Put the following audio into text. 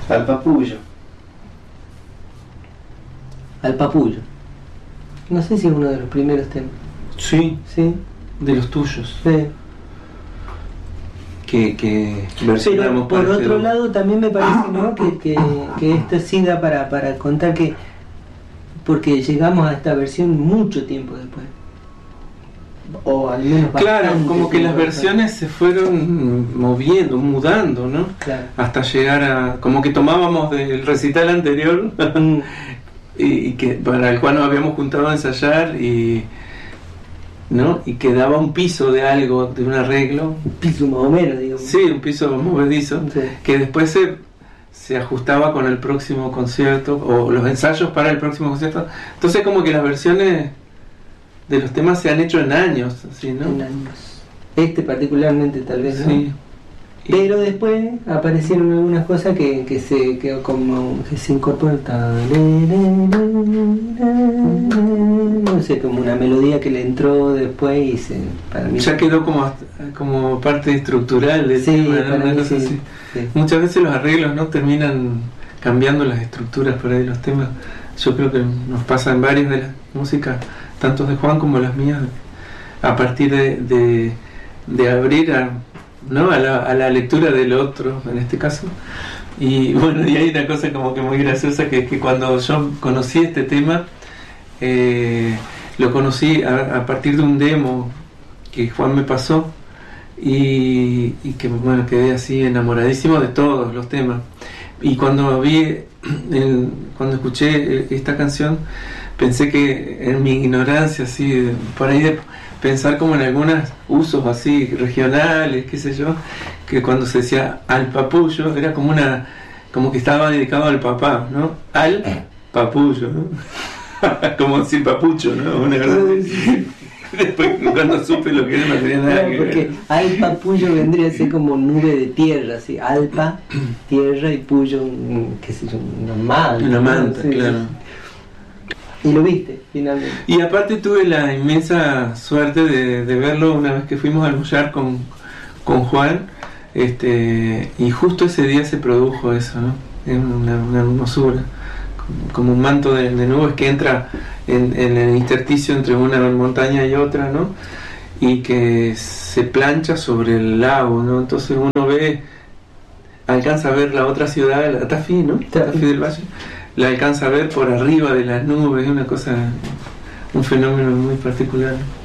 Al Papullo. Al Papullo. No sé si es uno de los primeros temas. Sí, Sí. de los tuyos. Sí. Que Pero versionamos por para otro este- lado también me parece, ¿no?, que esto sí da para contar que, porque llegamos a esta versión mucho tiempo después, o al menos Claro, bastante como que tiempo las después. versiones se fueron moviendo, mudando, ¿no? Claro. Hasta llegar a... como que tomábamos del recital anterior Mm, y que para el cual nos habíamos juntado a ensayar ¿no? Y que daba un piso de algo, de un arreglo. un piso más o menos, digamos. Sí, un piso movedizo, Sí. que después se ajustaba con el próximo concierto o los ensayos para el próximo concierto. Entonces como que las versiones de los temas se han hecho en años, así, ¿no? En años. Este particularmente tal vez, ¿no? Sí. Pero después aparecieron algunas cosas que se incorporan, no sé, como una melodía que le entró después y para mí Ya quedó como parte estructural del sí, tema, ¿no? para Una mí cosa sí, así. sí. Muchas veces los arreglos no terminan cambiando las estructuras por ahí los temas. Yo creo que nos pasa en varias de las músicas, tanto de Juan como las mías, a partir de abrir ¿no? a la lectura del otro, en este caso. Y bueno, y hay una cosa como que muy graciosa, que es que cuando yo conocí este tema, lo conocí a partir de un demo que Juan me pasó, y que bueno, quedé así enamoradísimo de todos los temas. Y cuando cuando escuché esta canción, pensé que en mi ignorancia así, por ahí de pensar como en algunos usos así regionales, qué sé yo, que cuando se decía al papullo era como que estaba dedicado al papá, ¿no? Al papullo, ¿no? Como decir papucho, ¿no? Una cosa así. Después cuando supe lo que era, no tenía nada Claro, que porque ver. alpa-puyo vendría a ser como nube de tierra, así, alpa, tierra, y puyo, qué sé yo, una manta. Una manta, Sí, claro. sí. Y lo viste, finalmente. Y aparte tuve la inmensa suerte de verlo una vez que fuimos a almorzar con Juan, y justo ese día se produjo eso, ¿no? Es una hermosura, como un manto de nubes que entra en el intersticio entre una montaña y otra, ¿no? Y que se plancha sobre el lago, ¿no? Entonces uno alcanza a ver la otra ciudad, la Tafí, ¿no? Tafí del Valle, la alcanza a ver por arriba de las nubes, es una cosa, un fenómeno muy particular.